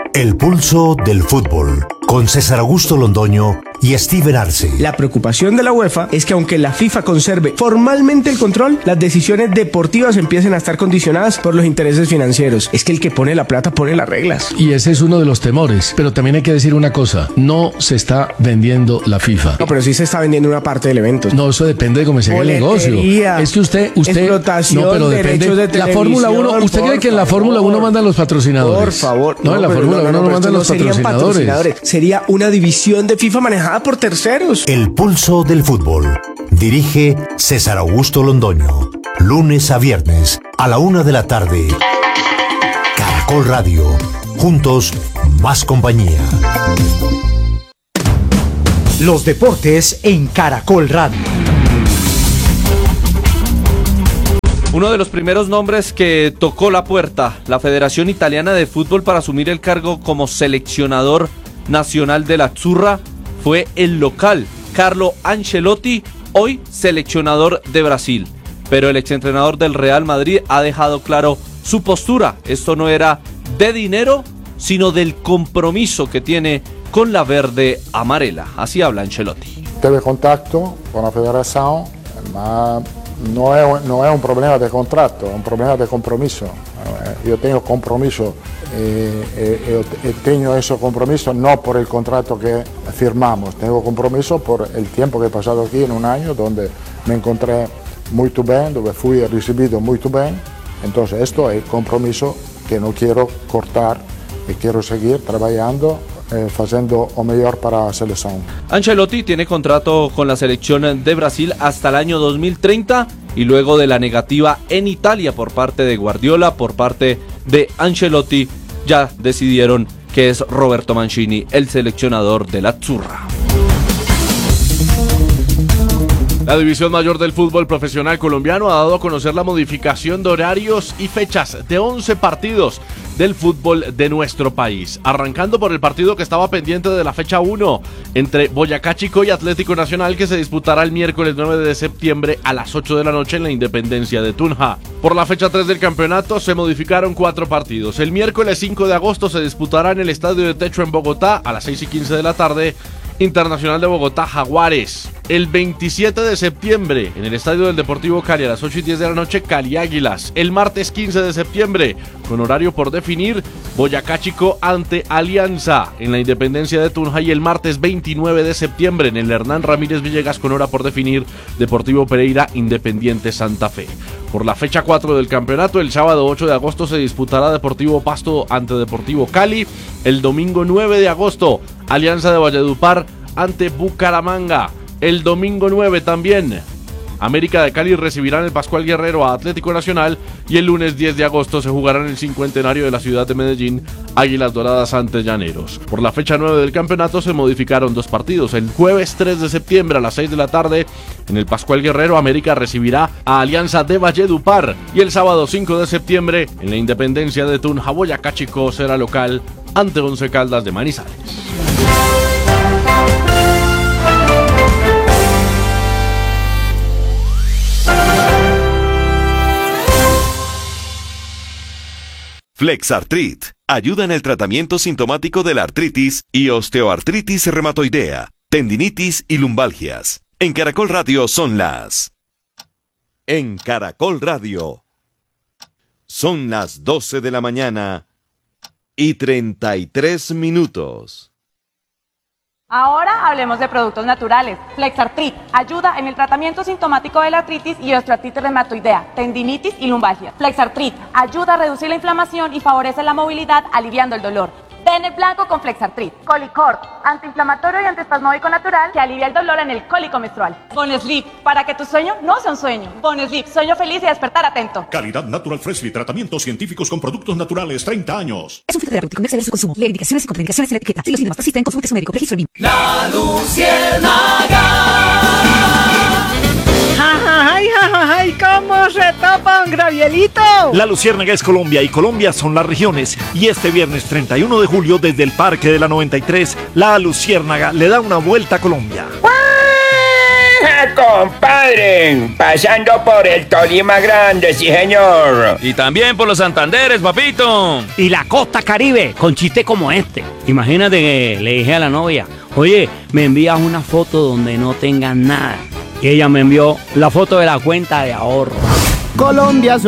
El pulso del fútbol, con César Augusto Londoño y Steven Arce. La preocupación de la UEFA es que aunque la FIFA conserve formalmente el control, las decisiones deportivas empiecen a estar condicionadas por los intereses financieros. Es que el que pone la plata pone las reglas. Y ese es uno de los temores. Pero también hay que decir una cosa, no se está vendiendo la FIFA. No, pero sí se está vendiendo una parte del evento. No, eso depende de cómo se haga el negocio. Es que usted explotación, no, pero depende de la Fórmula 1. ¿Usted cree que en la Fórmula 1 mandan los patrocinadores? Por favor. No, en la Fórmula 1 no mandan los patrocinadores. Sería una división de FIFA manejada por terceros. El pulso del fútbol. Dirige César Augusto Londoño. Lunes a viernes a la 1:00 p.m. Caracol Radio. Juntos, más compañía. Los deportes en Caracol Radio. Uno de los primeros nombres que tocó la puerta, la Federación Italiana de Fútbol, para asumir el cargo como seleccionador nacional de la Azzurra, fue el local, Carlo Ancelotti, hoy seleccionador de Brasil. Pero el exentrenador del Real Madrid ha dejado claro su postura. Esto no era de dinero, sino del compromiso que tiene con la verde amarela. Así habla Ancelotti. Tuve contacto con la federación, ma no es un problema de contrato, es un problema de compromiso. Yo tengo compromiso y tengo ese compromiso no por el contrato que firmamos, tengo compromiso por el tiempo que he pasado aquí en un año donde me encontré muy bien, donde fui recibido muy bien. Entonces esto es compromiso que no quiero cortar y quiero seguir trabajando, haciendo lo mejor para la selección. Ancelotti tiene contrato con la selección de Brasil hasta el año 2030 y luego de la negativa en Italia por parte de Guardiola, por parte de Ancelotti, ya decidieron que es Roberto Mancini el seleccionador de la Azzurra. La División Mayor del Fútbol Profesional Colombiano ha dado a conocer la modificación de horarios y fechas de 11 partidos del fútbol de nuestro país. Arrancando por el partido que estaba pendiente de la fecha 1 entre Boyacá Chicó y Atlético Nacional, que se disputará el miércoles 9 de septiembre a las 8 de la noche en la Independencia de Tunja. Por la fecha 3 del campeonato se modificaron 4 partidos. El miércoles 5 de agosto se disputará en el Estadio de Techo en Bogotá a las 6:15 de la tarde Internacional de Bogotá Jaguares. El 27 de septiembre en el Estadio del Deportivo Cali a las 8:10 de la noche Cali Águilas. El martes 15 de septiembre con horario por definir Boyacá Chicó ante Alianza en la Independencia de Tunja, y el martes 29 de septiembre en el Hernán Ramírez Villegas con hora por definir Deportivo Pereira Independiente Santa Fe. Por la fecha 4 del campeonato, el sábado 8 de agosto se disputará Deportivo Pasto ante Deportivo Cali. El domingo 9 de agosto, Alianza de Valledupar ante Bucaramanga. El domingo 9 también, América de Cali recibirá en el Pascual Guerrero a Atlético Nacional, y el lunes 10 de agosto se jugará en el cincuentenario de la ciudad de Medellín, Águilas Doradas ante Llaneros. Por la fecha 9 del campeonato se modificaron 2 partidos. El jueves 3 de septiembre a las 6 de la tarde en el Pascual Guerrero, América recibirá a Alianza de Valledupar, y el sábado 5 de septiembre en la Independencia de Tunja, Boyacá Chicó será local ante Once Caldas de Manizales. Flexartrit ayuda en el tratamiento sintomático de la artritis y osteoartritis reumatoidea, tendinitis y lumbalgias. En Caracol Radio son las... En Caracol Radio son las 12 de la mañana y 33 minutos. Ahora hablemos de productos naturales. Flexartrit ayuda en el tratamiento sintomático de la artritis y osteoartritis reumatoidea, tendinitis y lumbalgia. Flexartrit ayuda a reducir la inflamación y favorece la movilidad, aliviando el dolor. Bene Blanco con Flexartrit. Colicort, antiinflamatorio y antiespasmódico natural que alivia el dolor en el cólico menstrual. Bonesleep, para que tu sueño no sea un sueño. Bonesleep, sueño feliz y despertar atento. Calidad Natural Freshly, tratamientos científicos con productos naturales, 30 años. Es un filtro terapéutico, no exceder su consumo. Leer indicaciones y contraindicaciones en la etiqueta. Si los síntomas persisten, consulte a su médico. Registro BIM. La Luciérnaga. ¡Ay, cómo se tapa un gravielito! La Luciérnaga es Colombia y Colombia son las regiones. Y este viernes 31 de julio, desde el Parque de la 93, la Luciérnaga le da una vuelta a Colombia. compadre! Pasando por el Tolima Grande, sí, señor. Y también por los Santanderes, papito. Y la costa Caribe, con chistes como este. Imagínate que le dije a la novia, oye, me envías una foto donde no tengas nada. Y ella me envió la foto de la cuenta de ahorro. Colombia